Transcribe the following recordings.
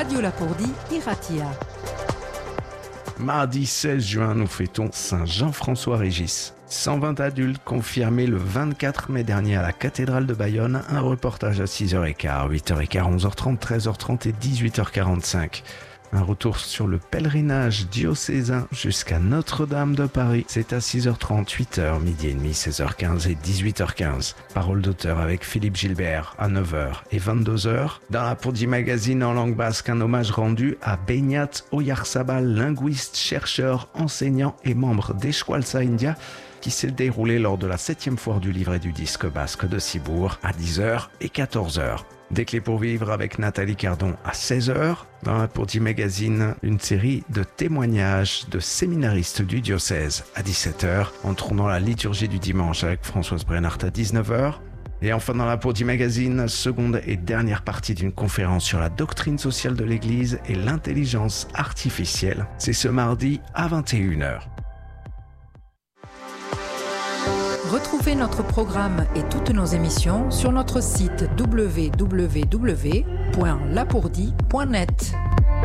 Radio Lapourdie, Iratia. Mardi 16 juin, nous fêtons Saint Jean-François-Régis. 120 adultes confirmés le 24 mai dernier à la cathédrale de Bayonne. Un reportage à 6h15, 8h15, 11h30, 13h30 et 18h45. Un retour sur le pèlerinage diocésain jusqu'à Notre-Dame de Paris. C'est à 6h30, 8h, midi et demi, 16h15 et 18h15. Parole d'auteur avec Philippe Gilbert à 9h et 22h. Dans Lapourdie Magazine en langue basque, un hommage rendu à Beñat Oyarzabal, linguiste, chercheur, enseignant et membre d'Eskualtza India, qui s'est déroulé lors de la 7e foire du livre et du disque basque de Cibourg à 10h et 14h. Des clés pour vivre avec Nathalie Cardon à 16h. Dans Lapourdie Magazine, une série de témoignages de séminaristes du diocèse à 17h. Entrons dans la liturgie du dimanche avec Françoise Brennart à 19h. Et enfin dans Lapourdie Magazine, seconde et dernière partie d'une conférence sur la doctrine sociale de l'Église et l'intelligence artificielle. C'est ce mardi à 21h. Retrouvez notre programme et toutes nos émissions sur notre site www.lapourdie.net.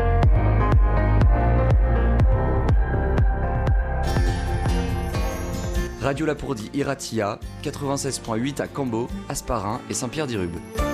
Radio Lapourdie Iratia, 96.8 à Cambo, Hasparren et Saint-Pierre-d'Irube.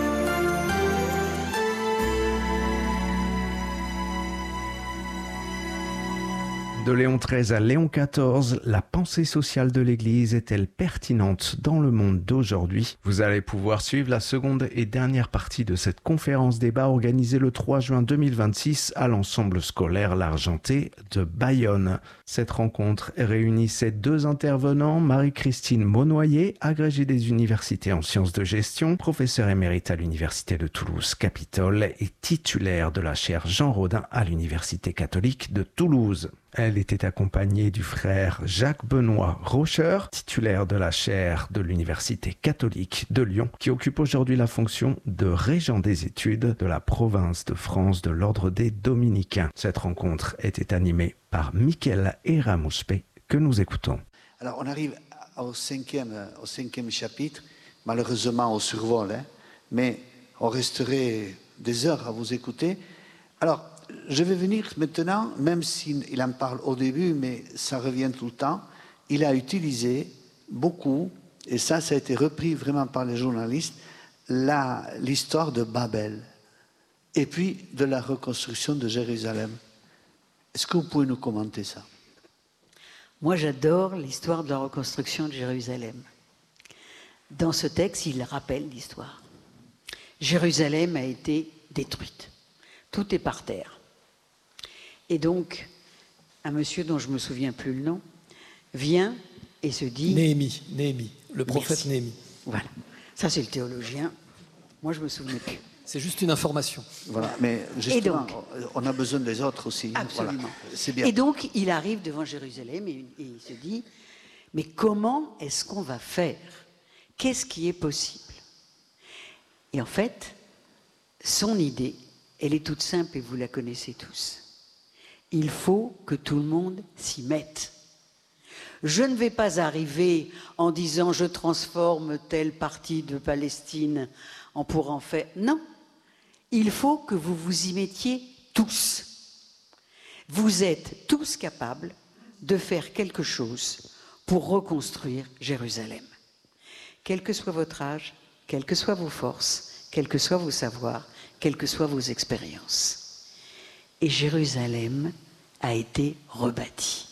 De Léon XIII à Léon XIV, la pensée sociale de l'Église est-elle pertinente dans le monde d'aujourd'hui? Vous allez pouvoir suivre la seconde et dernière partie de cette conférence débat organisée le 3 juin 2026 à l'ensemble scolaire L'Argenté de Bayonne. Cette rencontre réunissait deux intervenants, Marie-Christine Monnoyer, agrégée des universités en sciences de gestion, professeure émérite à l'Université de Toulouse-Capitole et titulaire de la chaire Jean Rodin à l'Université catholique de Toulouse. Elle était accompagnée du frère Jacques-Benoît Rocher, titulaire de la chaire de l'Université catholique de Lyon, qui occupe aujourd'hui la fonction de régent des études de la province de France de l'ordre des Dominicains. Cette rencontre était animée par Michael Eramuspe, que nous écoutons. Alors on arrive au cinquième chapitre, malheureusement au survol, mais on resterait des heures à vous écouter. Alors, je vais venir maintenant, même s'il en parle au début, mais ça revient tout le temps, il a utilisé beaucoup, et ça a été repris vraiment par les journalistes, l'histoire de Babel, et puis de la reconstruction de Jérusalem. Est-ce que vous pouvez nous commenter ça? Moi, j'adore l'histoire de la reconstruction de Jérusalem. Dans ce texte, il rappelle l'histoire. Jérusalem a été détruite. Tout est par terre. Et donc, un monsieur dont je ne me souviens plus le nom, vient et se dit... Néhémie, le prophète Néhémie. Voilà, ça c'est le théologien. Moi, je ne me souviens plus. C'est juste une information. Voilà, mais justement, on a besoin des autres aussi. Absolument. Voilà. C'est bien. Et donc, il arrive devant Jérusalem et il se dit, mais comment est-ce qu'on va faire? Qu'est-ce qui est possible? Et en fait, son idée, elle est toute simple et vous la connaissez tous. Il faut que tout le monde s'y mette. Je ne vais pas arriver en disant je transforme telle partie de Palestine pour en faire... Non, il faut que vous vous y mettiez tous. Vous êtes tous capables de faire quelque chose pour reconstruire Jérusalem. Quel que soit votre âge, quelles que soient vos forces, quels que soient vos savoirs, quelles que soient vos expériences. Et Jérusalem a été rebâtie.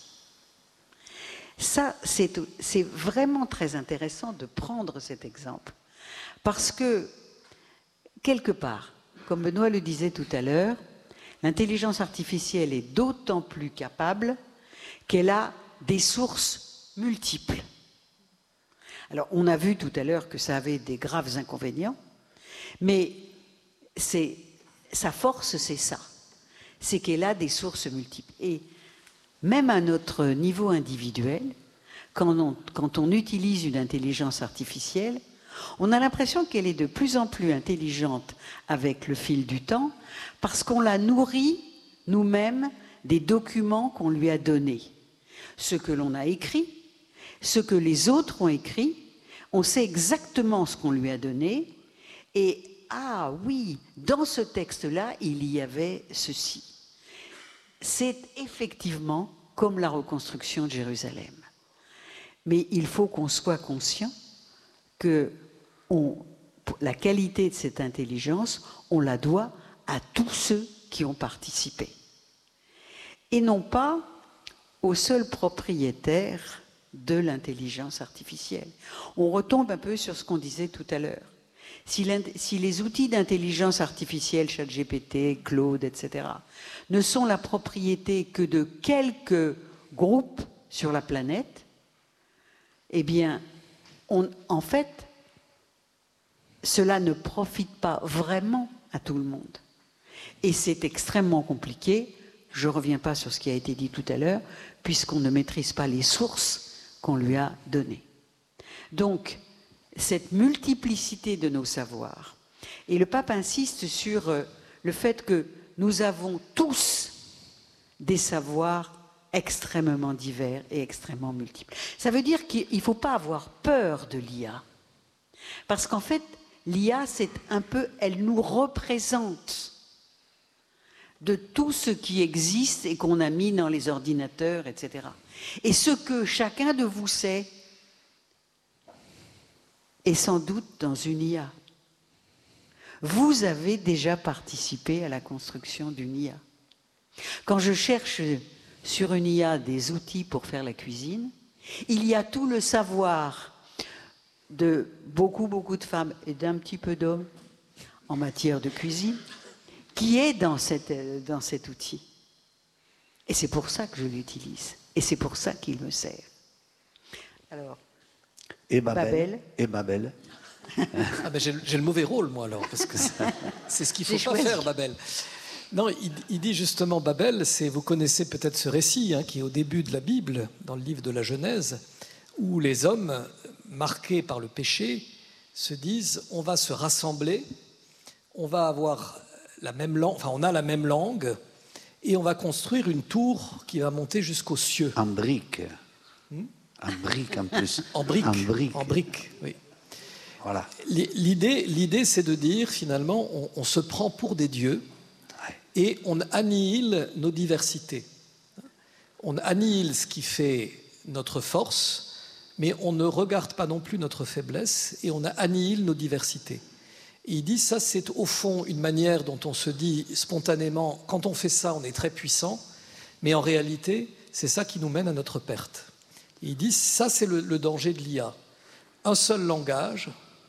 Ça, c'est vraiment très intéressant de prendre cet exemple. Parce que, quelque part, comme Benoît le disait tout à l'heure, l'intelligence artificielle est d'autant plus capable qu'elle a des sources multiples. Alors, on a vu tout à l'heure que ça avait des graves inconvénients, mais sa force, c'est ça. C'est qu'elle a des sources multiples. Et même à notre niveau individuel, quand on utilise une intelligence artificielle, on a l'impression qu'elle est de plus en plus intelligente avec le fil du temps, parce qu'on la nourrit nous-mêmes des documents qu'on lui a donnés. Ce que l'on a écrit, ce que les autres ont écrit, on sait exactement ce qu'on lui a donné, et ah oui, dans ce texte-là, il y avait ceci. C'est effectivement comme la reconstruction de Jérusalem. Mais il faut qu'on soit conscient que la qualité de cette intelligence, on la doit à tous ceux qui ont participé. Et non pas aux seuls propriétaires de l'intelligence artificielle. On retombe un peu sur ce qu'on disait tout à l'heure. Si les outils d'intelligence artificielle, ChatGPT, Claude, etc., ne sont la propriété que de quelques groupes sur la planète, eh bien, en fait, cela ne profite pas vraiment à tout le monde. Et c'est extrêmement compliqué. Je ne reviens pas sur ce qui a été dit tout à l'heure, puisqu'on ne maîtrise pas les sources qu'on lui a données. Donc, cette multiplicité de nos savoirs, et le pape insiste sur le fait que nous avons tous des savoirs extrêmement divers et extrêmement multiples. Ça veut dire qu'il ne faut pas avoir peur de l'IA, parce qu'en fait, l'IA, c'est un peu, elle nous représente de tout ce qui existe et qu'on a mis dans les ordinateurs, etc. Et ce que chacun de vous sait est sans doute dans une IA. Vous avez déjà participé à la construction d'une IA. Quand je cherche sur une IA des outils pour faire la cuisine, il y a tout le savoir de beaucoup de femmes et d'un petit peu d'hommes en matière de cuisine qui est dans cet outil. Et c'est pour ça que je l'utilise. Et c'est pour ça qu'il me sert. Alors, et Babel. Ah ben j'ai le mauvais rôle, moi, alors, parce que c'est ce qu'il ne faut pas faire, Babel. Non, il dit justement, Babel, vous connaissez peut-être ce récit, qui est au début de la Bible, dans le livre de la Genèse, où les hommes, marqués par le péché, se disent, on va se rassembler, on va avoir la même langue, enfin on a la même langue, et on va construire une tour qui va monter jusqu'aux cieux. En briques. En briques en plus. En briques, oui. Voilà. L'idée, c'est de dire, finalement, on se prend pour des dieux et on annihile nos diversités. On annihile ce qui fait notre force, mais on ne regarde pas non plus notre faiblesse et on annihile nos diversités. Et il dit, ça, c'est au fond une manière dont on se dit spontanément, quand on fait ça, on est très puissant, mais en réalité, c'est ça qui nous mène à notre perte. Et il dit, ça, c'est le danger de l'IA. Un seul langage,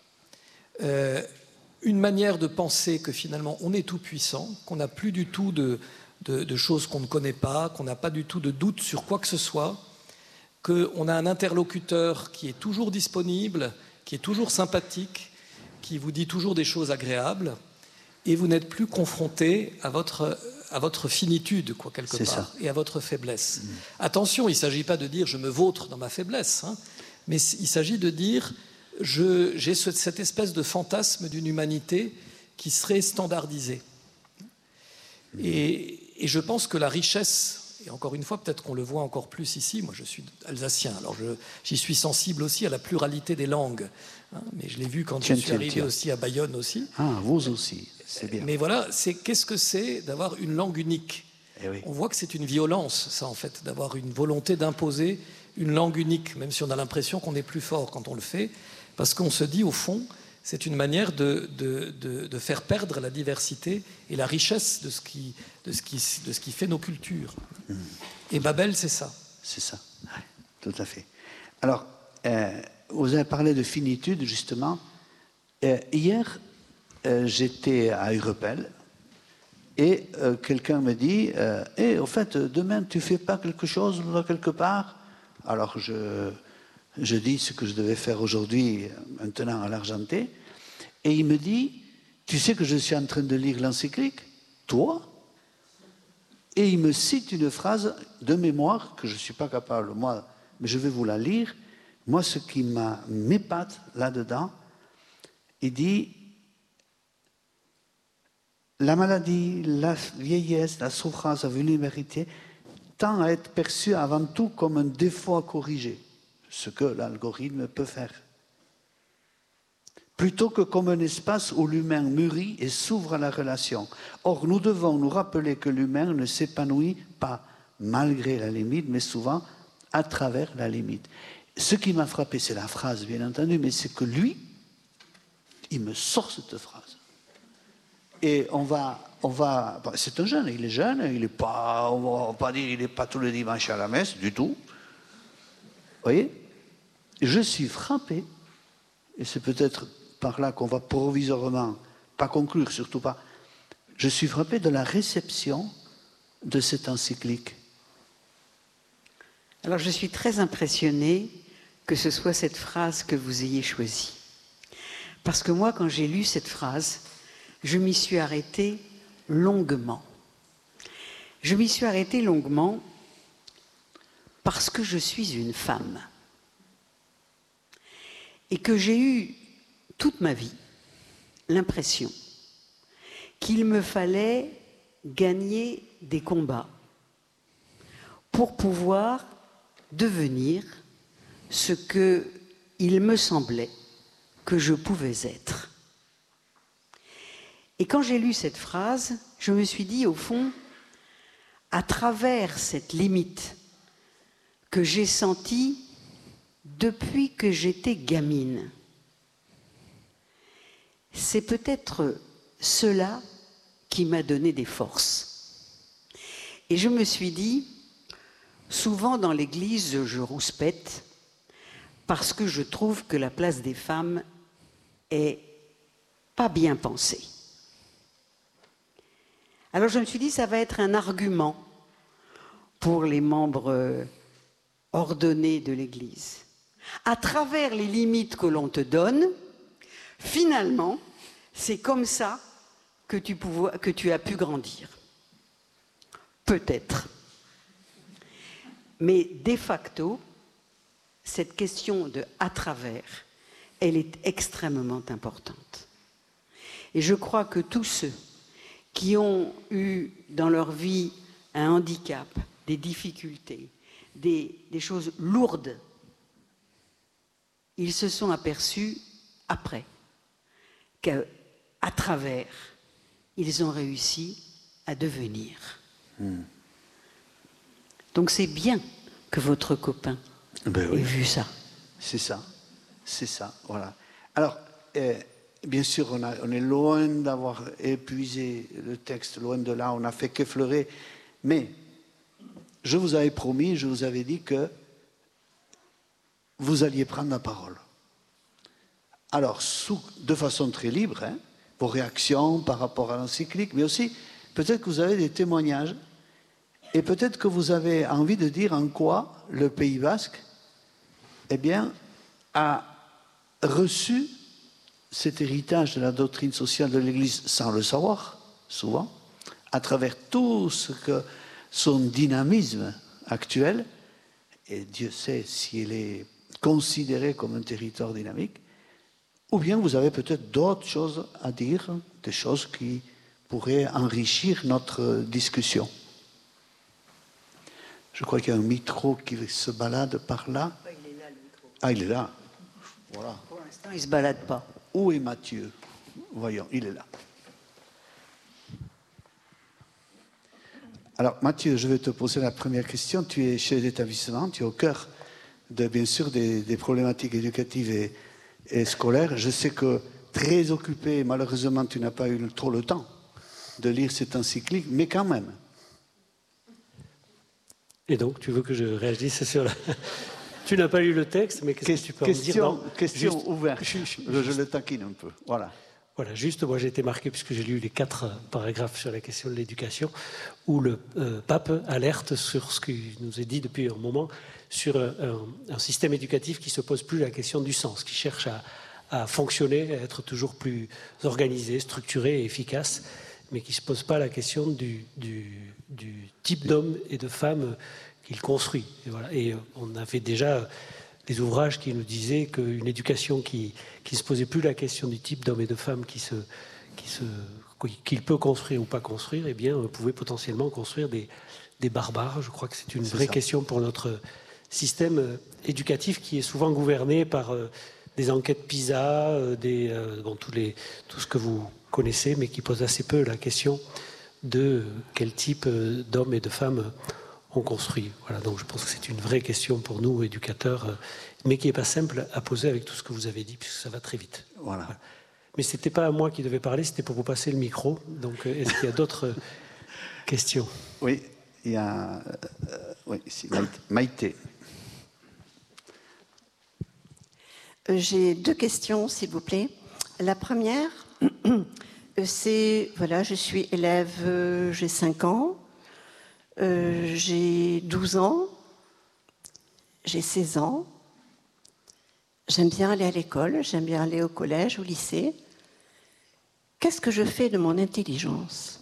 une manière de penser que finalement on est tout puissant, qu'on n'a plus du tout de choses qu'on ne connaît pas, qu'on n'a pas du tout de doute sur quoi que ce soit, qu'on a un interlocuteur qui est toujours disponible, qui est toujours sympathique, qui vous dit toujours des choses agréables, et vous n'êtes plus confronté à votre finitude, quelque part, ça. Et à votre faiblesse. Attention, il ne s'agit pas de dire « je me vautre dans ma faiblesse », mais il s'agit de dire « j'ai cette espèce de fantasme d'une humanité qui serait standardisée ». Et je pense que la richesse, et encore une fois, peut-être qu'on le voit encore plus ici, moi je suis alsacien, alors j'y suis sensible aussi à la pluralité des langues, mais je l'ai vu quand je suis arrivé aussi à Bayonne aussi. Ah, vous aussi, c'est bien. Mais voilà, qu'est-ce que c'est d'avoir une langue unique ? Oui. On voit que c'est une violence, ça en fait, d'avoir une volonté d'imposer une langue unique, même si on a l'impression qu'on est plus fort quand on le fait, parce qu'on se dit au fond, c'est une manière de faire perdre la diversité et la richesse de ce qui fait nos cultures. Et Babel, c'est ça. C'est ça, oui, tout à fait. Alors, vous avez parlé de finitude, justement. Hier, j'étais à Urepel et quelqu'un me dit au fait, demain, tu ne fais pas quelque chose quelque part ? Alors, je dis ce que je devais faire aujourd'hui, maintenant à l'Argenté, et il me dit, tu sais que je suis en train de lire l'encyclique, toi ? Et il me cite une phrase de mémoire que je ne suis pas capable, moi, mais je vais vous la lire. Moi, ce qui m'épate là-dedans, il dit, la maladie, la vieillesse, la souffrance, la vulnérabilité tend à être perçue avant tout comme un défaut à corriger, ce que l'algorithme peut faire. plutôt que comme un espace où l'humain mûrit et s'ouvre à la relation. Or, nous devons nous rappeler que l'humain ne s'épanouit pas malgré la limite, mais souvent à travers la limite. Ce qui m'a frappé, c'est la phrase, bien entendu, mais c'est que lui, il me sort cette phrase. Et c'est un jeune, il n'est pas, on va pas dire, il n'est pas tous les dimanches à la messe, du tout. Vous voyez? Je suis frappé, et c'est peut-être par là qu'on va provisoirement, pas conclure, surtout pas, je suis frappé de la réception de cette encyclique. Alors je suis très impressionnée que ce soit cette phrase que vous ayez choisie. Parce que moi, quand j'ai lu cette phrase, je m'y suis arrêtée longuement. Je m'y suis arrêtée longuement parce que je suis une femme. Et que j'ai eu toute ma vie l'impression qu'il me fallait gagner des combats pour pouvoir devenir ce qu'il me semblait que je pouvais être. Et quand j'ai lu cette phrase, je me suis dit, au fond, à travers cette limite que j'ai sentie depuis que j'étais gamine, c'est peut-être cela qui m'a donné des forces. Et je me suis dit, souvent dans l'Église, je rouspète parce que je trouve que la place des femmes est pas bien pensée. Alors je me suis dit, ça va être un argument pour les membres ordonnés de l'Église. À travers les limites que l'on te donne, finalement, c'est comme ça que tu as pu grandir. Peut-être. Mais de facto, cette question de « à travers », elle est extrêmement importante. Et je crois que tous ceux qui ont eu dans leur vie un handicap, des difficultés, des choses lourdes, ils se sont aperçus après qu'à travers, ils ont réussi à devenir. Donc c'est bien que votre copain ait vu ça. C'est ça, voilà. Alors, bien sûr, on est loin d'avoir épuisé le texte, loin de là, on n'a fait qu'effleurer, mais je vous avais promis, je vous avais dit que vous alliez prendre la parole. Alors, de façon très libre, hein, vos réactions par rapport à l'encyclique, mais aussi, peut-être que vous avez des témoignages, et peut-être que vous avez envie de dire en quoi le Pays Basque, eh bien, a reçu cet héritage de la doctrine sociale de l'Église sans le savoir, souvent, à travers tout ce que son dynamisme actuel, et Dieu sait si elle est considérée comme un territoire dynamique, ou bien vous avez peut-être d'autres choses à dire, des choses qui pourraient enrichir notre discussion. Je crois qu'il y a un micro qui se balade par là. Il est là, le micro. Ah, il est là. Voilà. Pour l'instant, il ne se balade pas. Où est Mathieu? Voyons, il est là. Alors, Mathieu, je vais te poser la première question. Tu es chef d'établissement, tu es au cœur, bien sûr, des problématiques éducatives et scolaires. Je sais que très occupé, malheureusement, tu n'as pas eu trop le temps de lire cette encyclique, mais quand même. Et donc, tu veux que je réagisse sur la... Tu n'as pas lu le texte, mais qu'est-ce que tu peux en dire? Question ouverte. Je le taquine un peu. Voilà. Voilà, juste, moi j'ai été marqué, puisque j'ai lu les 4 paragraphes sur la question de l'éducation, où le pape alerte sur ce qui nous est dit depuis un moment, sur un système éducatif qui ne se pose plus la question du sens, qui cherche à fonctionner, à être toujours plus organisé, structuré et efficace, mais qui ne se pose pas la question du type d'homme et de femme qu'il construit. Et, voilà. Et on avait déjà des ouvrages qui nous disaient qu'une éducation qui ne se posait plus la question du type d'homme et de femme qu'il peut construire ou pas construire, eh bien, pouvait potentiellement construire des barbares. Je crois que c'est une vraie question pour notre système éducatif qui est souvent gouverné par des enquêtes PISA, tout ce que vous connaissez, mais qui posent assez peu la question de quel type d'hommes et de femmes on construit. Voilà, donc je pense que c'est une vraie question pour nous, éducateurs, mais qui n'est pas simple à poser avec tout ce que vous avez dit, puisque ça va très vite. Voilà. Mais ce n'était pas à moi qui devais parler, c'était pour vous passer le micro. Donc, est-ce qu'il y a d'autres questions? Oui, il y a... oui, ici, Maïté. J'ai 2 questions, s'il vous plaît. La première, c'est, voilà, je suis élève, j'ai 5 ans, j'ai 12 ans, j'ai 16 ans. J'aime bien aller à l'école, j'aime bien aller au collège, au lycée. Qu'est-ce que je fais de mon intelligence?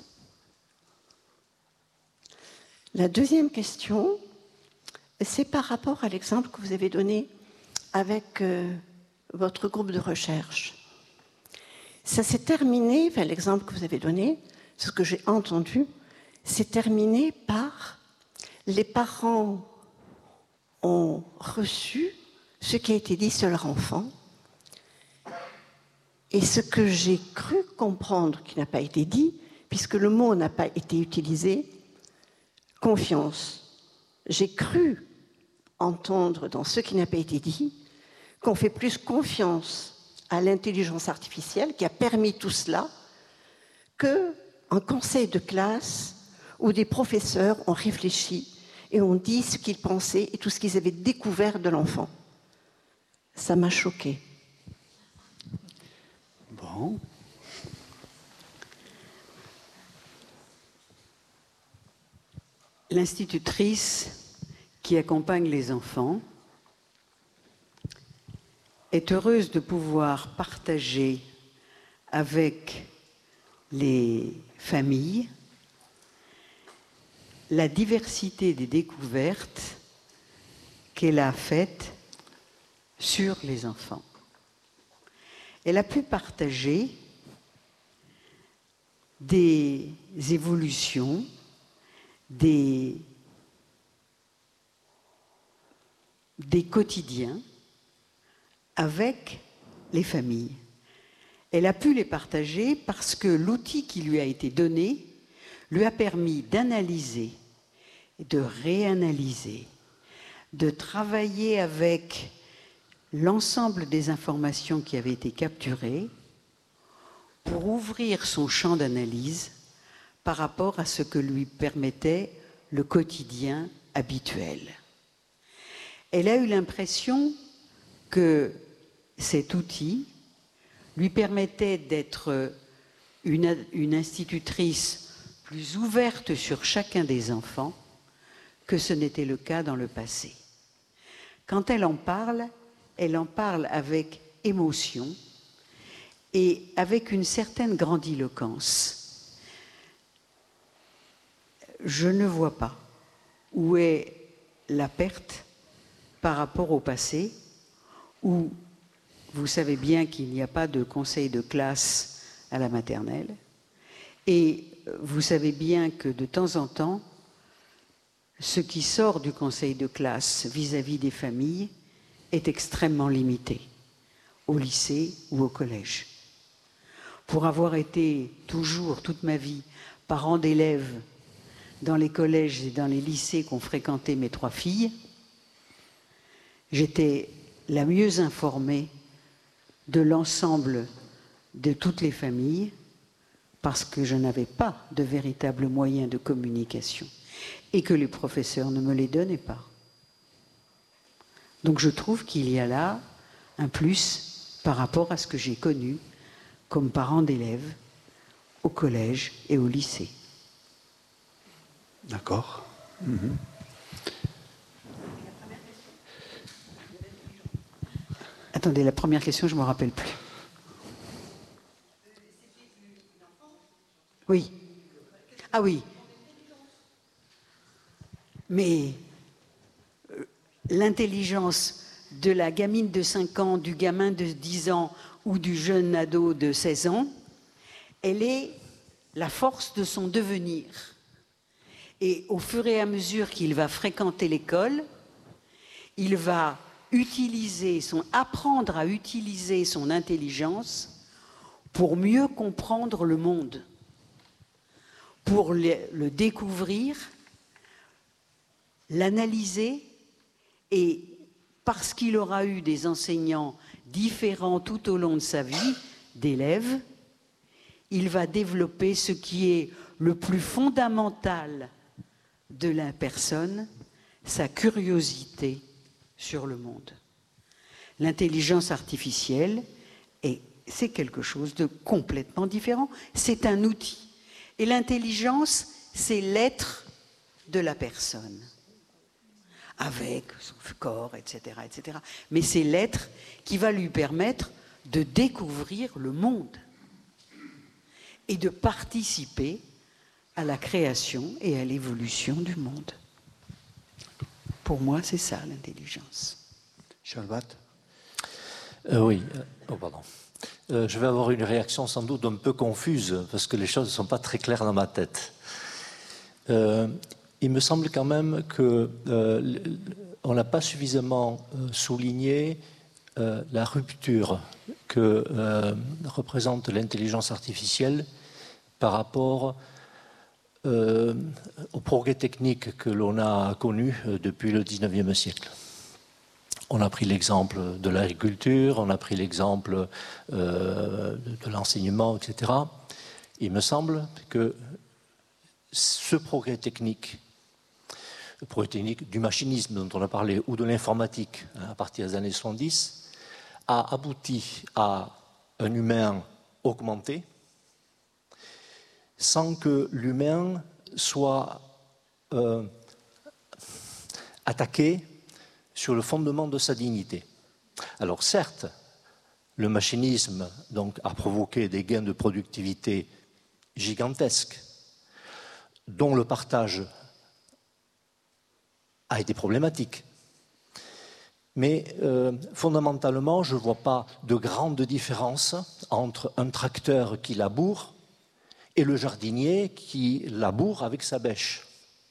La deuxième question, c'est par rapport à l'exemple que vous avez donné avec votre groupe de recherche. Ça s'est terminé, enfin l'exemple que vous avez donné, ce que j'ai entendu, c'est terminé par les parents ont reçu ce qui a été dit sur leur enfant. Et ce que j'ai cru comprendre qui n'a pas été dit, puisque le mot n'a pas été utilisé, confiance. J'ai cru entendre dans ce qui n'a pas été dit qu'on fait plus confiance à l'intelligence artificielle qui a permis tout cela qu'un conseil de classe où des professeurs ont réfléchi et ont dit ce qu'ils pensaient et tout ce qu'ils avaient découvert de l'enfant. Ça m'a choquée. Bon. L'institutrice qui accompagne les enfants est heureuse de pouvoir partager avec les familles la diversité des découvertes qu'elle a faites sur les enfants. Elle a pu partager des évolutions, des quotidiens avec les familles. Elle a pu les partager parce que l'outil qui lui a été donné lui a permis d'analyser, de réanalyser, de travailler avec l'ensemble des informations qui avaient été capturées pour ouvrir son champ d'analyse par rapport à ce que lui permettait le quotidien habituel. Elle a eu l'impression que cet outil lui permettait d'être une institutrice plus ouverte sur chacun des enfants que ce n'était le cas dans le passé. Quand elle en parle avec émotion et avec une certaine grandiloquence. Je ne vois pas où est la perte par rapport au passé, où vous savez bien qu'il n'y a pas de conseil de classe à la maternelle, et vous savez bien que de temps en temps, ce qui sort du conseil de classe vis-à-vis des familles est extrêmement limité, au lycée ou au collège. Pour avoir été toujours, toute ma vie, parent d'élèves dans les collèges et dans les lycées qu'ont fréquenté mes 3 filles, j'étais la mieux informée de l'ensemble de toutes les familles parce que je n'avais pas de véritable moyen de communication et que les professeurs ne me les donnaient pas. Donc je trouve qu'il y a là un plus par rapport à ce que j'ai connu comme parent d'élèves au collège et au lycée. D'accord. Attendez, la première question, je ne me rappelle plus. Oui. Ah oui. Mais l'intelligence de la gamine de 5 ans, du gamin de 10 ans ou du jeune ado de 16 ans, elle est la force de son devenir. Et au fur et à mesure qu'il va fréquenter l'école, il va apprendre à utiliser son intelligence pour mieux comprendre le monde, pour le découvrir, l'analyser, et parce qu'il aura eu des enseignants différents tout au long de sa vie, d'élèves, il va développer ce qui est le plus fondamental de la personne, sa curiosité sur le monde. L'intelligence artificielle, c'est quelque chose de complètement différent. C'est un outil. Et l'intelligence, c'est l'être de la personne, avec son corps, etc., etc. Mais c'est l'être qui va lui permettre de découvrir le monde et de participer à la création et à l'évolution du monde. Pour moi, c'est ça, l'intelligence. Charlotte ? Oui, pardon. Je vais avoir une réaction sans doute un peu confuse, parce que les choses ne sont pas très claires dans ma tête. Il me semble quand même qu'on n'a pas suffisamment souligné la rupture que représente l'intelligence artificielle par rapport au progrès technique que l'on a connu depuis le XIXe siècle. On a pris l'exemple de l'agriculture, on a pris l'exemple de l'enseignement, etc. Il me semble que ce progrès technique du machinisme dont on a parlé, ou de l'informatique à partir des années 70, a abouti à un humain augmenté sans que l'humain soit attaqué sur le fondement de sa dignité. Alors certes, le machinisme donc, a provoqué des gains de productivité gigantesques, dont le partage a été problématique. Mais fondamentalement, je ne vois pas de grande différence entre un tracteur qui laboure et le jardinier qui laboure avec sa bêche.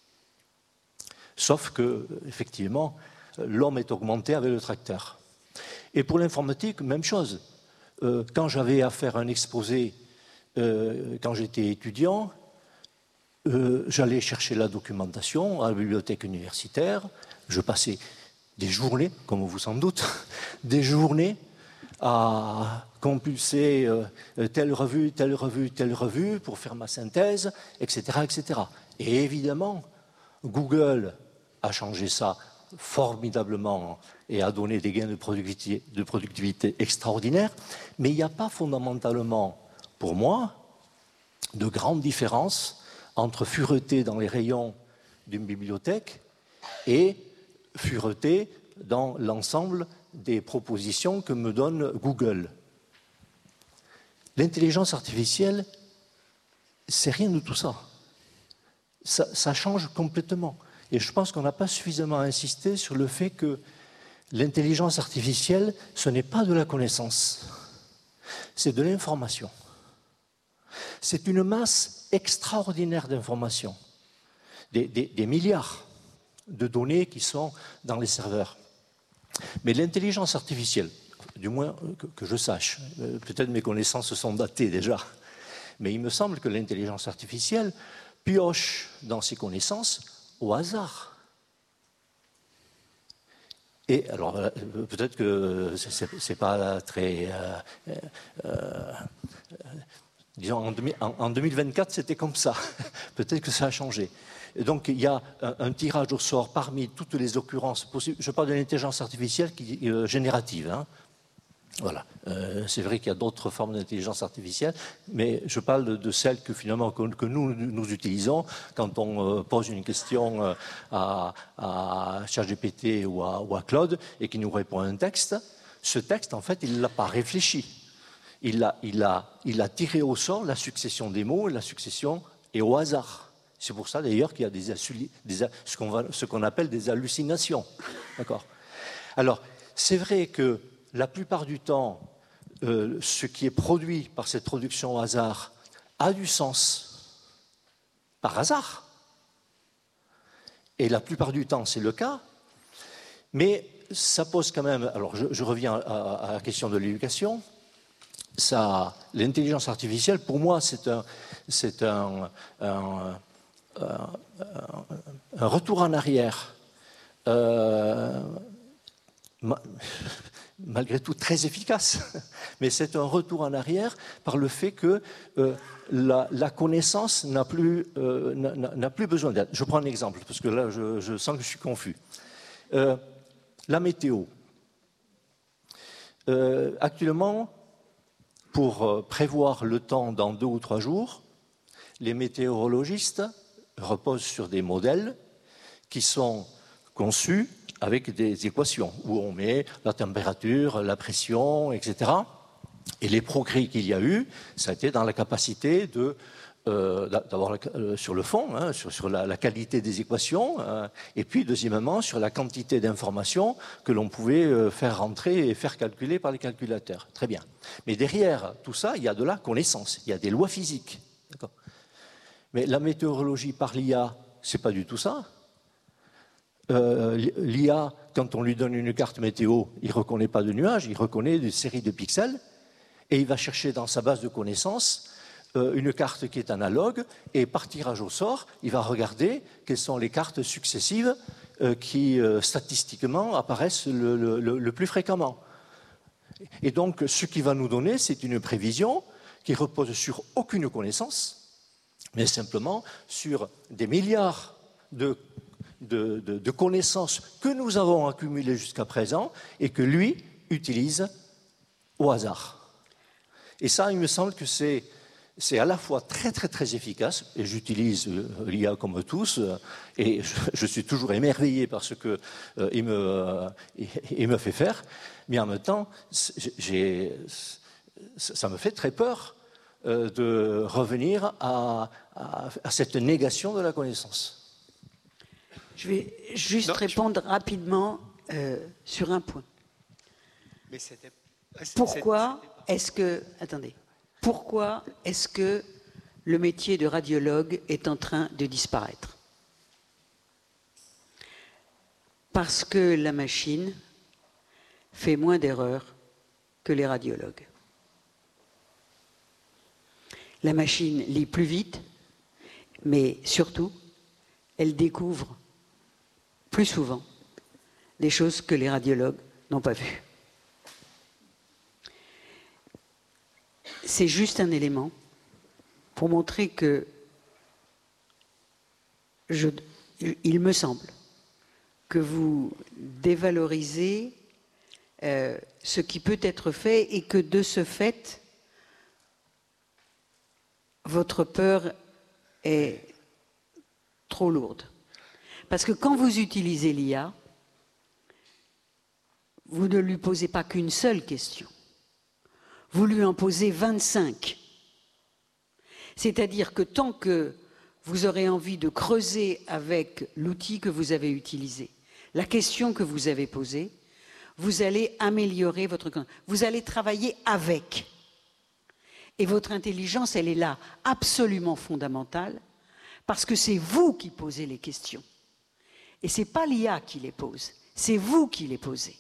Sauf que, effectivement, l'homme est augmenté avec le tracteur. Et pour l'informatique, même chose. Quand j'avais à faire un exposé, quand j'étais étudiant, j'allais chercher la documentation à la bibliothèque universitaire. Je passais des journées, comme vous sans doute, des journées à compulser telle revue pour faire ma synthèse, etc., etc. Et évidemment, Google a changé ça formidablement et a donné des gains de productivité extraordinaires, mais il n'y a pas fondamentalement, pour moi, de grande différence entre fureter dans les rayons d'une bibliothèque et fureter dans l'ensemble des propositions que me donne Google. L'intelligence artificielle, c'est rien de tout ça. Ça change complètement. Et je pense qu'on n'a pas suffisamment insisté sur le fait que l'intelligence artificielle, ce n'est pas de la connaissance, c'est de l'information. C'est une masse extraordinaire d'informations, des milliards de données qui sont dans les serveurs. Mais l'intelligence artificielle, du moins que je sache, peut-être mes connaissances sont datées déjà, mais il me semble que l'intelligence artificielle pioche dans ses connaissances au hasard. Et alors, peut-être que c'est pas très... disons, en 2024, c'était comme ça. Peut-être que ça a changé. Et donc, il y a un tirage au sort parmi toutes les occurrences possibles. Je parle de l'intelligence artificielle qui est générative. Hein. Voilà. C'est vrai qu'il y a d'autres formes d'intelligence artificielle, mais je parle de celles que finalement que nous utilisons quand on pose une question à ChatGPT ou à Claude et qui nous répond un texte. Ce texte, en fait, il ne l'a pas réfléchi. Il a tiré au sort la succession des mots et la succession est au hasard. C'est pour ça d'ailleurs qu'il y a ce qu'on appelle des hallucinations. D'accord ? Alors, c'est vrai que la plupart du temps, ce qui est produit par cette production au hasard a du sens par hasard. Et la plupart du temps, c'est le cas. Mais ça pose quand même... Alors, je reviens à la question de l'éducation. L'intelligence artificielle, pour moi, c'est un retour en arrière, malgré tout très efficace, mais c'est un retour en arrière par le fait que la connaissance n'a plus besoin d'aide. Je prends un exemple, parce que là, je sens que je suis confus. La météo. Actuellement, pour prévoir le temps dans 2 ou 3 jours, les météorologistes reposent sur des modèles qui sont conçus avec des équations, où on met la température, la pression, etc. Et les progrès qu'il y a eu, ça a été dans la capacité d'avoir sur le fond, hein, sur la qualité des équations, et puis deuxièmement sur la quantité d'informations que l'on pouvait faire rentrer et faire calculer par les calculateurs. Très bien. Mais derrière tout ça, il y a de la connaissance, il y a des lois physiques. D'accord. Mais la météorologie par l'IA, c'est pas du tout ça. L'IA, quand on lui donne une carte météo, il ne reconnaît pas de nuages, il reconnaît des séries de pixels, et il va chercher dans sa base de connaissances une carte qui est analogue, et par tirage au sort, il va regarder quelles sont les cartes successives qui, statistiquement, apparaissent le plus fréquemment. Et donc, ce qu'il va nous donner, c'est une prévision qui repose sur aucune connaissance, mais simplement sur des milliards de connaissances que nous avons accumulées jusqu'à présent et que lui utilise au hasard. Et ça, il me semble que c'est à la fois très très très efficace, et j'utilise l'IA comme tous, et je suis toujours émerveillé par ce qu'il me fait faire, mais en même temps, ça me fait très peur de revenir à cette négation de la connaissance. Je vais juste répondre rapidement sur un point. Mais pourquoi est-ce que le métier de radiologue est en train de disparaître? Parce que la machine fait moins d'erreurs que les radiologues. La machine lit plus vite, mais surtout, elle découvre plus souvent des choses que les radiologues n'ont pas vues. C'est juste un élément pour montrer que il me semble que vous dévalorisez ce qui peut être fait et que de ce fait, votre peur est trop lourde. Parce que quand vous utilisez l'IA, vous ne lui posez pas qu'une seule question. Vous lui en posez 25. C'est-à-dire que tant que vous aurez envie de creuser avec l'outil que vous avez utilisé, la question que vous avez posée, vous allez améliorer votre... Vous allez travailler avec. Et votre intelligence, elle est là, absolument fondamentale, parce que c'est vous qui posez les questions. Et ce n'est pas l'IA qui les pose, c'est vous qui les posez.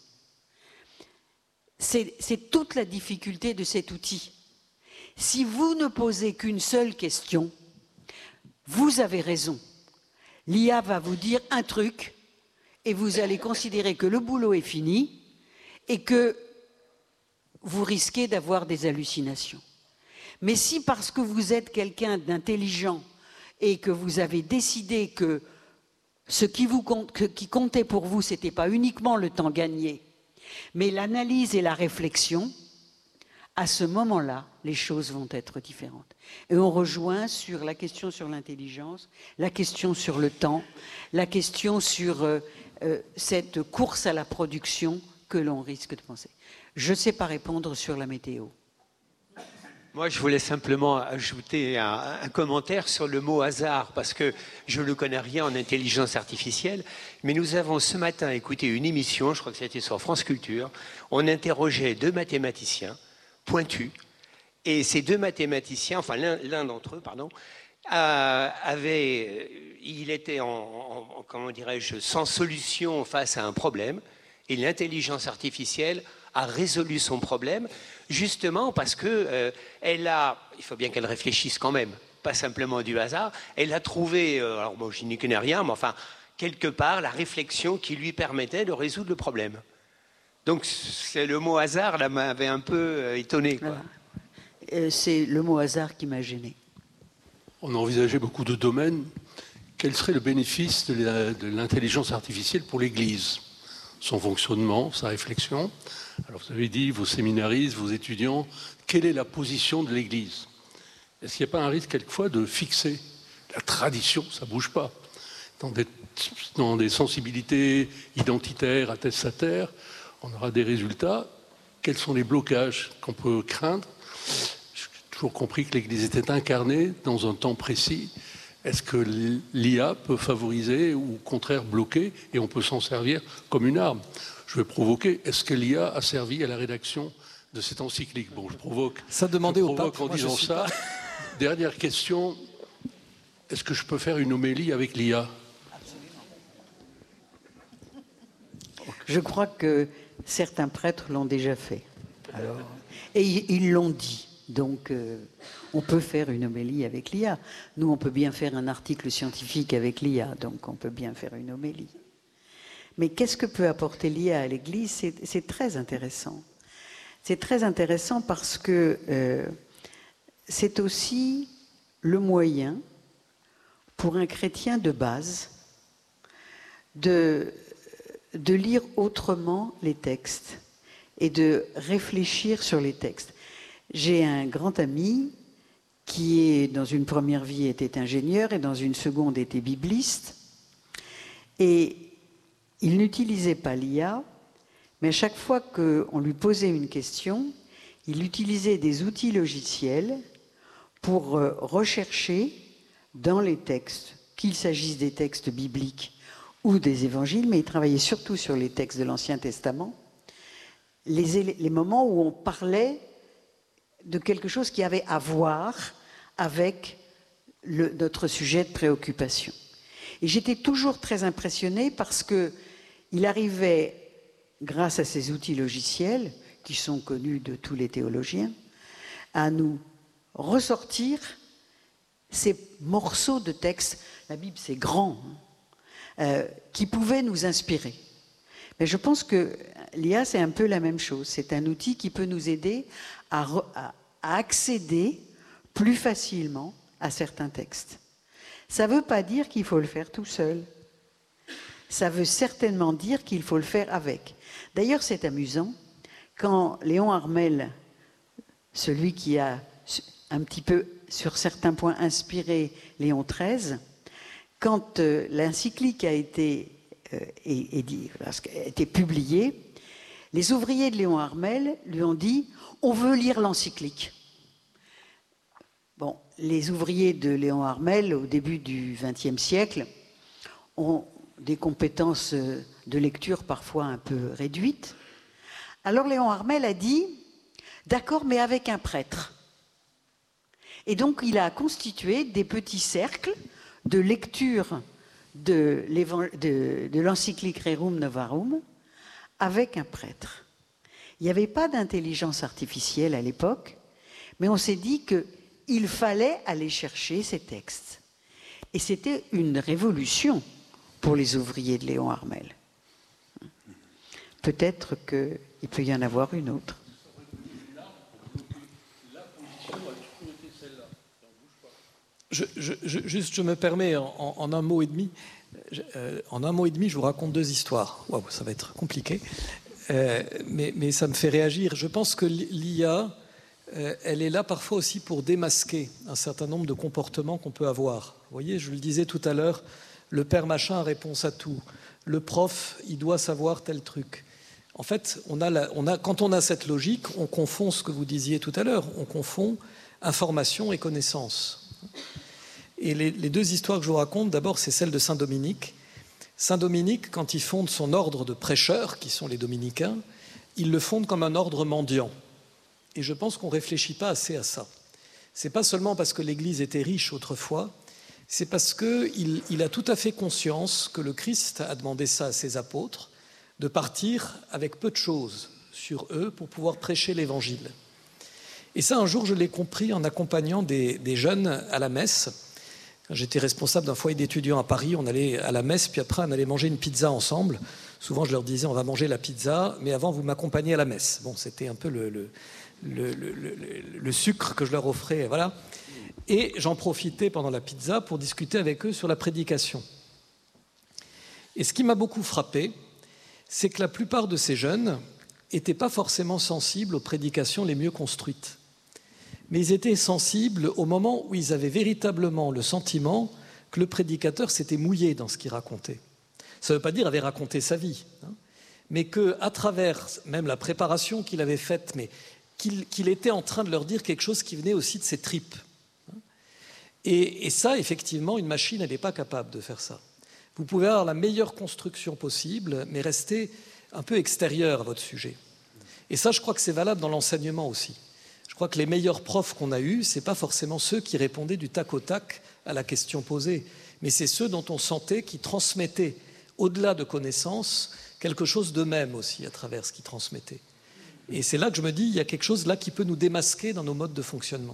C'est toute la difficulté de cet outil. Si vous ne posez qu'une seule question, vous avez raison. L'IA va vous dire un truc et vous allez considérer que le boulot est fini et que vous risquez d'avoir des hallucinations. Mais si parce que vous êtes quelqu'un d'intelligent et que vous avez décidé que ce qui comptait pour vous, ce n'était pas uniquement le temps gagné, mais l'analyse et la réflexion, à ce moment-là, les choses vont être différentes. Et on rejoint sur la question sur l'intelligence, la question sur le temps, la question sur cette course à la production que l'on risque de penser. Je ne sais pas répondre sur la météo. Moi, je voulais simplement ajouter un commentaire sur le mot hasard, parce que je ne connais rien en intelligence artificielle, mais nous avons ce matin écouté une émission, je crois que c'était sur France Culture, on interrogeait 2 mathématiciens pointus, et ces 2 mathématiciens, enfin l'un d'entre eux, pardon, il était comment dirais-je, sans solution face à un problème, Et l'intelligence artificielle a résolu son problème, justement parce que il faut bien qu'elle réfléchisse quand même, pas simplement du hasard, elle a trouvé, alors moi je n'y connais rien, mais enfin, quelque part, la réflexion qui lui permettait de résoudre le problème. Donc c'est le mot hasard, là, m'avait un peu étonné, quoi. C'est le mot hasard qui m'a gêné. On a envisagé beaucoup de domaines. Quel serait le bénéfice de l'intelligence artificielle pour l'Église? Son fonctionnement, sa réflexion. Alors vous avez dit, vos séminaristes, vos étudiants, quelle est la position de l'Église? Est-ce qu'il n'y a pas un risque quelquefois de fixer la tradition? Ça ne bouge pas. Dans des sensibilités identitaires, attestataires, on aura des résultats. Quels sont les blocages qu'on peut craindre? J'ai toujours compris que l'Église était incarnée dans un temps précis. Est-ce que l'IA peut favoriser ou au contraire bloquer, et on peut s'en servir comme une arme? Je vais provoquer, est-ce que l'IA a servi à la rédaction de cette encyclique? Bon, je provoque. Ça demandait au pape. En disant ça. Dernière question, est-ce que je peux faire une homélie avec l'IA? Je crois que certains prêtres l'ont déjà fait. Alors, et ils l'ont dit. Donc, on peut faire une homélie avec l'IA. Nous, on peut bien faire un article scientifique avec l'IA, donc on peut bien faire une homélie. Mais qu'est-ce que peut apporter l'IA à l'Église? C'est très intéressant. C'est très intéressant parce que c'est aussi le moyen pour un chrétien de base de lire autrement les textes et de réfléchir sur les textes. J'ai un grand ami qui, dans une première vie, était ingénieur et dans une seconde était bibliste. Et il n'utilisait pas l'IA, mais à chaque fois qu'on lui posait une question, il utilisait des outils logiciels pour rechercher dans les textes, qu'il s'agisse des textes bibliques ou des évangiles, mais il travaillait surtout sur les textes de l'Ancien Testament, les moments où on parlait de quelque chose qui avait à voir avec notre sujet de préoccupation. Et j'étais toujours très impressionnée parce qu'il arrivait, grâce à ces outils logiciels, qui sont connus de tous les théologiens, à nous ressortir ces morceaux de textes. La Bible, c'est grand, qui pouvaient nous inspirer. Mais je pense que l'IA, c'est un peu la même chose. C'est un outil qui peut nous aider à accéder plus facilement à certains textes. Ça ne veut pas dire qu'il faut le faire tout seul. Ça veut certainement dire qu'il faut le faire avec. D'ailleurs, c'est amusant, quand Léon Harmel, celui qui a un petit peu, sur certains points, inspiré Léon XIII, quand l'encyclique a été publiée, les ouvriers de Léon Harmel lui ont dit « on veut lire l'encyclique ». Bon, les ouvriers de Léon Harmel, au début du XXe siècle, ont des compétences de lecture parfois un peu réduites. Alors Léon Harmel a dit « d'accord, mais avec un prêtre ». Et donc il a constitué des petits cercles de lecture de l'encyclique Rerum Novarum avec un prêtre. Il n'y avait pas d'intelligence artificielle à l'époque, mais on s'est dit qu'il fallait aller chercher ces textes. Et c'était une révolution pour les ouvriers de Léon Harmel. Peut-être qu'il peut y en avoir une autre. Je me permets, en un mot et demi, je vous raconte deux histoires. Wow, ça va être compliqué, mais ça me fait réagir. Je pense que l'IA, elle est là parfois aussi pour démasquer un certain nombre de comportements qu'on peut avoir. Vous voyez, je le disais tout à l'heure, le père machin a réponse à tout. Le prof, il doit savoir tel truc. En fait, quand on a cette logique, on confond ce que vous disiez tout à l'heure, on confond information et connaissance. Et les deux histoires que je vous raconte, d'abord, c'est celle de Saint Dominique. Saint Dominique, quand il fonde son ordre de prêcheurs, qui sont les dominicains, il le fonde comme un ordre mendiant. Et je pense qu'on ne réfléchit pas assez à ça. Ce n'est pas seulement parce que l'Église était riche autrefois, c'est parce qu'il a tout à fait conscience que le Christ a demandé ça à ses apôtres, de partir avec peu de choses sur eux pour pouvoir prêcher l'Évangile. Et ça, un jour, je l'ai compris en accompagnant des jeunes à la messe. Quand j'étais responsable d'un foyer d'étudiants à Paris, on allait à la messe, puis après, on allait manger une pizza ensemble. Souvent, je leur disais, on va manger la pizza, mais avant, vous m'accompagnez à la messe. Bon, c'était un peu le sucre que je leur offrais, voilà. Et j'en profitais pendant la pizza pour discuter avec eux sur la prédication. Et ce qui m'a beaucoup frappé, c'est que la plupart de ces jeunes n'étaient pas forcément sensibles aux prédications les mieux construites. Mais ils étaient sensibles au moment où ils avaient véritablement le sentiment que le prédicateur s'était mouillé dans ce qu'il racontait. Ça ne veut pas dire avait raconté sa vie, hein, mais qu'à travers même la préparation qu'il avait faite, mais qu'il était en train de leur dire quelque chose qui venait aussi de ses tripes. Et ça, effectivement, une machine, elle n'est pas capable de faire ça. Vous pouvez avoir la meilleure construction possible, mais rester un peu extérieur à votre sujet. Et ça, je crois que c'est valable dans l'enseignement aussi. Je crois que les meilleurs profs qu'on a eus, ce n'est pas forcément ceux qui répondaient du tac au tac à la question posée, mais c'est ceux dont on sentait qu'ils transmettaient, au-delà de connaissances, quelque chose d'eux-mêmes aussi à travers ce qu'ils transmettaient. Et c'est là que je me dis, il y a quelque chose là qui peut nous démasquer dans nos modes de fonctionnement.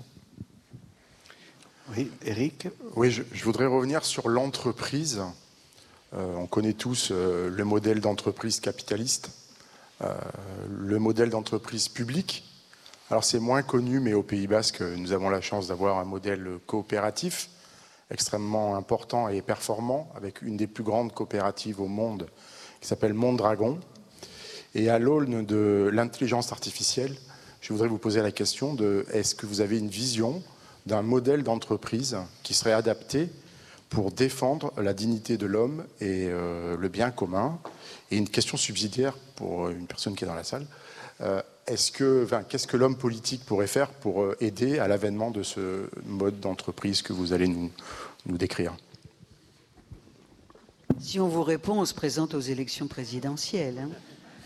Oui, Eric ? Oui, je voudrais revenir sur l'entreprise. On connaît tous le modèle d'entreprise capitaliste, le modèle d'entreprise publique. Alors c'est moins connu, mais au Pays Basque, nous avons la chance d'avoir un modèle coopératif extrêmement important et performant, avec une des plus grandes coopératives au monde, qui s'appelle Mondragon. Et à l'aune de l'intelligence artificielle, je voudrais vous poser la question de est-ce que vous avez une vision d'un modèle d'entreprise qui serait adapté pour défendre la dignité de l'homme et le bien commun. Et une question subsidiaire pour une personne qui est dans la salle. Qu'est-ce que l'homme politique pourrait faire pour aider à l'avènement de ce mode d'entreprise que vous allez nous décrire ? Si on vous répond, on se présente aux élections présidentielles. Hein.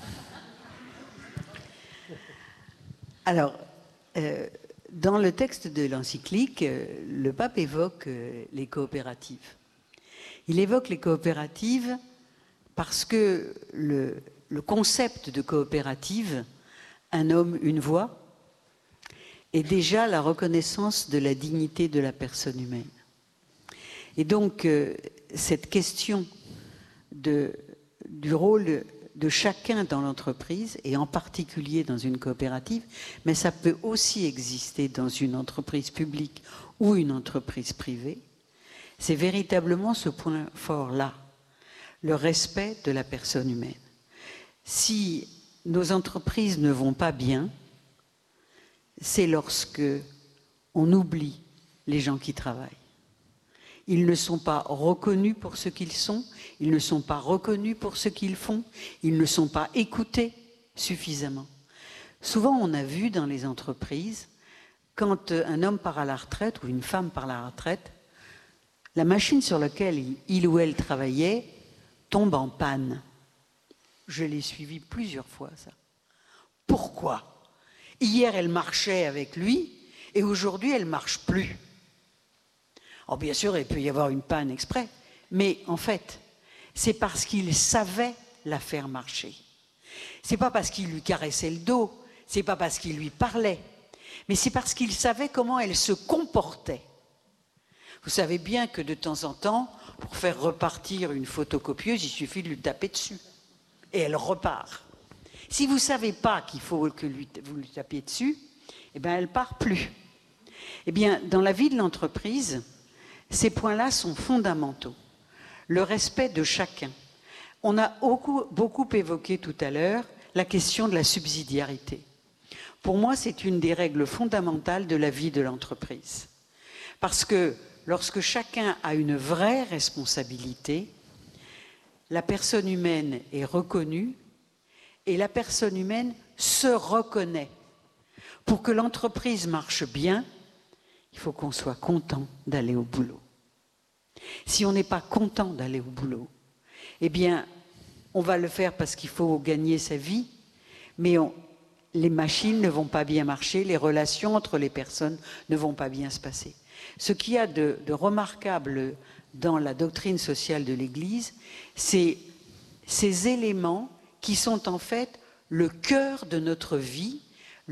Alors, dans le texte de l'encyclique, le pape évoque les coopératives. Il évoque les coopératives parce que le concept de coopérative, un homme, une voix, est déjà la reconnaissance de la dignité de la personne humaine. Et donc, cette question du rôle de chacun dans l'entreprise, et en particulier dans une coopérative, mais ça peut aussi exister dans une entreprise publique ou une entreprise privée, c'est véritablement ce point fort-là, le respect de la personne humaine. Si nos entreprises ne vont pas bien, c'est lorsque on oublie les gens qui travaillent. Ils ne sont pas reconnus pour ce qu'ils sont, ils ne sont pas reconnus pour ce qu'ils font, ils ne sont pas écoutés suffisamment. Souvent, on a vu dans les entreprises, quand un homme part à la retraite ou une femme part à la retraite, la machine sur laquelle il ou elle travaillait tombe en panne. Je l'ai suivi plusieurs fois, ça. Pourquoi ? Hier, elle marchait avec lui et aujourd'hui, elle ne marche plus. Alors bien sûr, il peut y avoir une panne exprès, mais en fait, c'est parce qu'il savait la faire marcher. C'est pas parce qu'il lui caressait le dos, c'est pas parce qu'il lui parlait, mais c'est parce qu'il savait comment elle se comportait. Vous savez bien que de temps en temps, pour faire repartir une photocopieuse, il suffit de lui taper dessus. Et elle repart. Si vous ne savez pas qu'il faut que vous lui tapiez dessus, eh bien, elle ne part plus. Eh bien, dans la vie de l'entreprise, ces points-là sont fondamentaux. Le respect de chacun. On a beaucoup évoqué tout à l'heure la question de la subsidiarité. Pour moi, c'est une des règles fondamentales de la vie de l'entreprise. Parce que lorsque chacun a une vraie responsabilité, la personne humaine est reconnue et la personne humaine se reconnaît. Pour que l'entreprise marche bien, il faut qu'on soit content d'aller au boulot. Si on n'est pas content d'aller au boulot, eh bien, on va le faire parce qu'il faut gagner sa vie, mais les machines ne vont pas bien marcher, les relations entre les personnes ne vont pas bien se passer. Ce qu'il y a de remarquable dans la doctrine sociale de l'Église, c'est ces éléments qui sont en fait le cœur de notre vie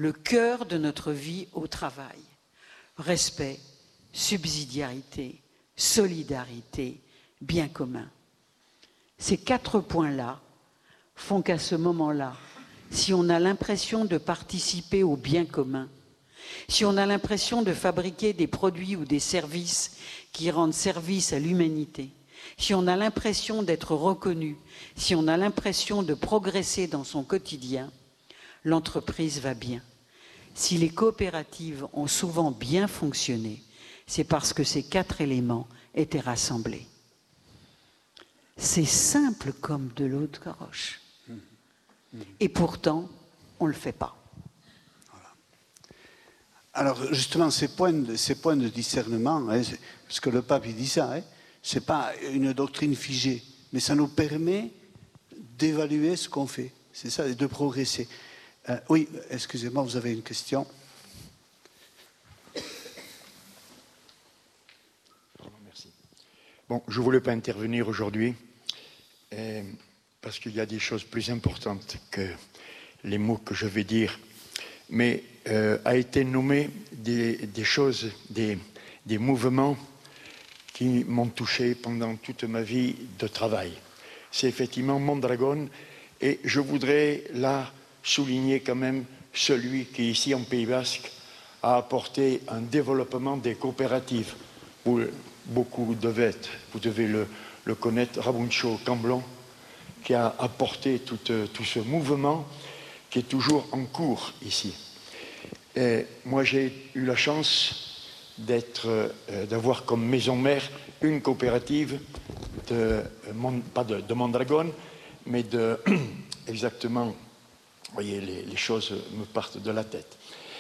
au travail. Respect, subsidiarité, solidarité, bien commun. Ces 4 points-là font qu'à ce moment-là, si on a l'impression de participer au bien commun, si on a l'impression de fabriquer des produits ou des services qui rendent service à l'humanité, si on a l'impression d'être reconnu, si on a l'impression de progresser dans son quotidien, l'entreprise va bien. Si les coopératives ont souvent bien fonctionné, c'est parce que ces 4 éléments étaient rassemblés. C'est simple comme de l'eau de roche. Et pourtant, on ne le fait pas. Voilà. Alors justement, ces points de discernement, hein, parce que le pape il dit ça, hein, ce n'est pas une doctrine figée, mais ça nous permet d'évaluer ce qu'on fait. C'est ça, et de progresser. Oui, excusez-moi, vous avez une question. Merci. Bon, je ne voulais pas intervenir aujourd'hui parce qu'il y a des choses plus importantes que les mots que je vais dire. Mais a été nommé des choses, des mouvements qui m'ont touché pendant toute ma vie de travail. C'est effectivement Mondragon, et je voudrais là souligner quand même celui qui, ici en Pays Basque, a apporté un développement des coopératives. Vous devez le connaître, Rabuncho Camblon, qui a apporté tout ce mouvement qui est toujours en cours ici. Et moi, j'ai eu la chance d'avoir comme maison mère une coopérative, pas de Mondragon, mais exactement, vous voyez, les choses me partent de la tête.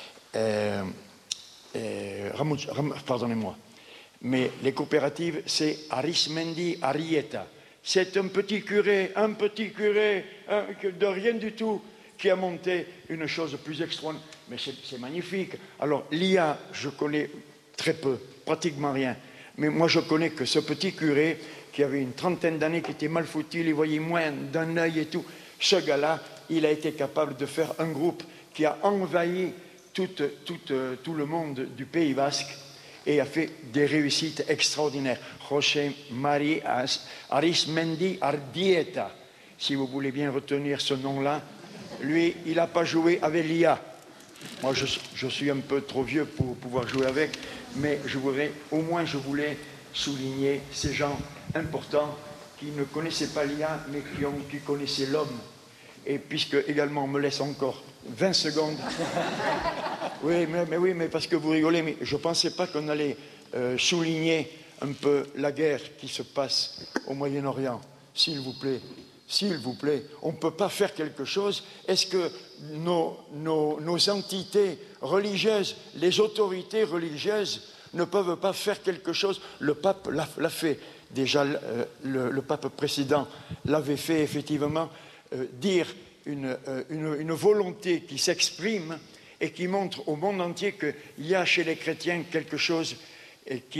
Pardonnez-moi. Mais les coopératives, c'est Arismendi Arieta. C'est un petit curé de rien du tout, qui a monté une chose plus extraordinaire. Mais c'est magnifique. Alors, l'IA, je connais très peu, pratiquement rien. Mais moi, je connais que ce petit curé, qui avait une trentaine d'années, qui était mal foutu, il voyait moins d'un œil et tout. Ce gars-là, il a été capable de faire un groupe qui a envahi tout le monde du Pays Basque et a fait des réussites extraordinaires. José María Arismendi Ardieta, si vous voulez bien retenir ce nom-là. Lui, il n'a pas joué avec l'IA. Moi, je suis un peu trop vieux pour pouvoir jouer avec, mais je voulais souligner ces gens importants qui ne connaissaient pas l'IA, mais qui connaissaient l'homme. Et puisque également on me laisse encore 20 secondes. Oui, mais parce que vous rigolez, mais je ne pensais pas qu'on allait souligner un peu la guerre qui se passe au Moyen-Orient. S'il vous plaît, on ne peut pas faire quelque chose. Est-ce que nos entités religieuses, les autorités religieuses, ne peuvent pas faire quelque chose? Le pape l'a fait. Déjà, le pape précédent l'avait fait, effectivement, dire une volonté qui s'exprime et qui montre au monde entier qu'il y a chez les chrétiens quelque chose qui